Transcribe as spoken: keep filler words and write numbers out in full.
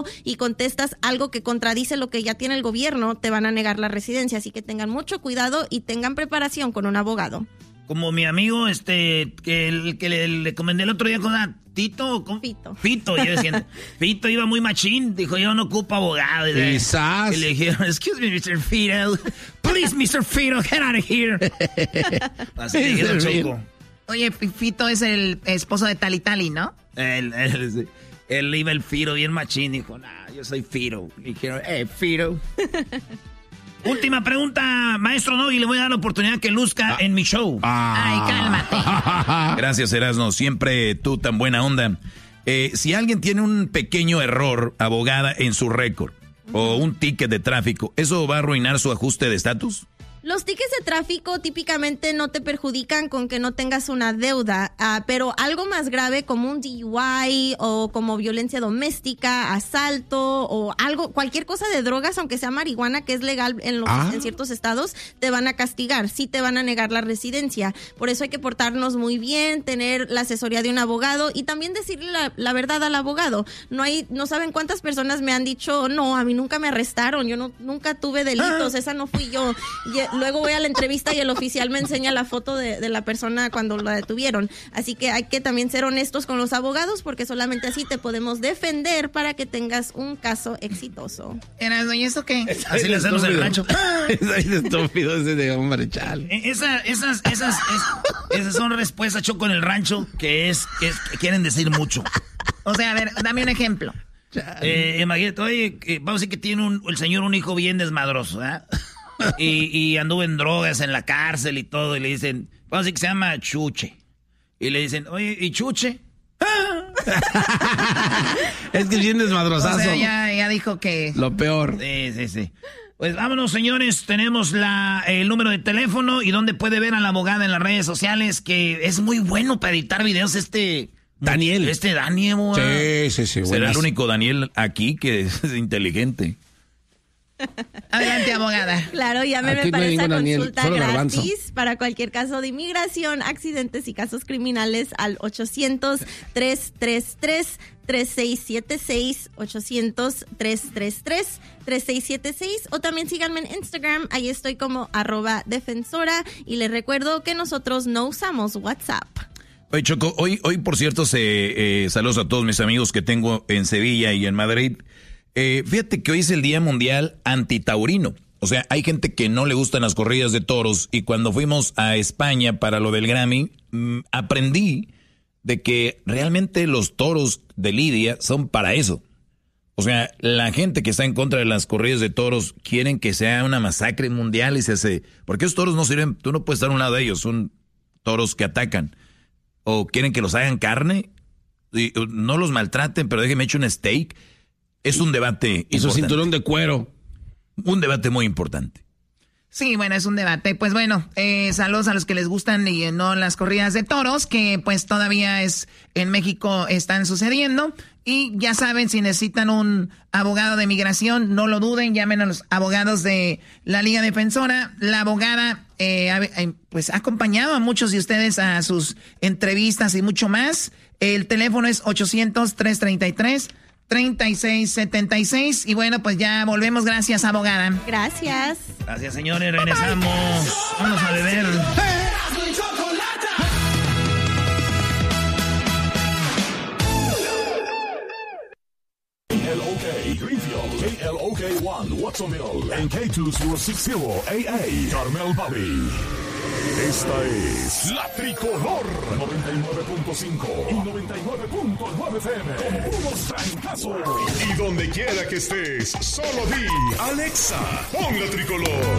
y contestas algo que contradice lo que ya tiene el gobierno, te van a negar la residencia. Así que tengan mucho cuidado y tengan preparación con un abogado. Como mi amigo, este, que, el, que le, le comenté el otro día con una Tito, con Fito. Fito, yo decía, Fito iba muy machín, dijo, yo no ocupo abogado. Y le, Quizás. y le dijeron, excuse me, mister Fito, please, mister Fito, get out of here. Así le dijeron, Choco. Oye, Fito es el esposo de Tali Tali, ¿no? Él, él, él iba el Fito bien machín, dijo, nah, yo soy Fito. Y dijeron, eh, Fito. Última pregunta, maestro Doggy, le voy a dar la oportunidad que luzca ah. en mi show. Ah. Ay, cálmate. Gracias, Erasno, siempre tú tan buena onda. Eh, si alguien tiene un pequeño error, abogada, en su récord uh-huh. o un ticket de tráfico, ¿eso va a arruinar su ajuste de estatus? Los tickets de tráfico típicamente no te perjudican con que no tengas una deuda, uh, pero algo más grave como un D U I o como violencia doméstica, asalto o algo, cualquier cosa de drogas, aunque sea marihuana, que es legal en, los, ah. en ciertos estados, te van a castigar, sí te van a negar la residencia. Por eso hay que portarnos muy bien, tener la asesoría de un abogado y también decirle la, la verdad al abogado. No hay, no saben cuántas personas me han dicho, no, a mí nunca me arrestaron, yo no, nunca tuve delitos, esa no fui yo. Y, luego voy a la entrevista y el oficial me enseña la foto de, de la persona cuando la detuvieron. Así que hay que también ser honestos con los abogados porque solamente así te podemos defender para que tengas un caso exitoso. Erasmo, ¿y eso qué? Así le hacemos el rancho. Es estúpido ese de hombre, chale. Esa, esas, esas, es, esas son respuestas, Choco, en el rancho que es, que es que quieren decir mucho. O sea, a ver, dame un ejemplo. Eh, imagínate, oye, eh, vamos a decir que tiene un, el señor un hijo bien desmadroso, ¿eh? Y, y anduvo en drogas en la cárcel y todo. Y le dicen, vamos a decir que se llama Chuche. Y le dicen, oye, ¿y Chuche? Es que es bien desmadrosazo. O sea, ya, ya dijo que... Lo peor. Sí, sí, sí. Pues vámonos, señores. Tenemos la, el número de teléfono y donde puede ver a la abogada en las redes sociales, que es muy bueno para editar videos este... Daniel. Este Daniel. Sí, sí, sí. Será el único Daniel aquí que es inteligente. Adelante, abogada. Claro, llámeme para esa consulta gratis para cualquier caso de inmigración, accidentes y casos criminales al ochocientos, tres tres tres, tres seis siete seis, ochocientos, tres tres tres, tres seis siete seis o también síganme en Instagram, ahí estoy como arroba defensora y les recuerdo que nosotros no usamos WhatsApp. Oye, Choco, hoy, hoy por cierto, se, eh, saludos a todos mis amigos que tengo en Sevilla y en Madrid. Eh, fíjate que hoy es el Día Mundial Antitaurino. O sea, hay gente que no le gustan las corridas de toros y cuando fuimos a España para lo del Grammy, mmm, aprendí de que realmente los toros de lidia son para eso. O sea, la gente que está en contra de las corridas de toros quieren que sea una masacre mundial y se hace... Porque esos toros no sirven, tú no puedes estar a un lado de ellos, son toros que atacan. O quieren que los hagan carne, y no los maltraten, pero déjenme echar un steak. Es un debate y su cinturón de cuero. Un debate muy importante. Sí, bueno, es un debate. Pues bueno, eh, saludos a los que les gustan y no las corridas de toros, que pues todavía es en México están sucediendo. Y ya saben, si necesitan un abogado de migración, no lo duden, llamen a los abogados de la Liga Defensora. La abogada eh, ha, pues ha acompañado a muchos de ustedes a sus entrevistas y mucho más. El teléfono es ochocientos, tres treinta y tres, treinta y seis setenta y seis. Y bueno, pues ya volvemos. Gracias, abogada. Gracias. Gracias, señores. Regresamos. Vamos a beber. K L O K Greenfield, K L O K one Watsonville, en K dos cero seis cero A A Carmel Valley. Esta es La Tricolor noventa y nueve punto cinco y noventa y nueve punto nueve F M. Con puros trancazos. Y donde quiera que estés, solo di Alexa, pon La Tricolor.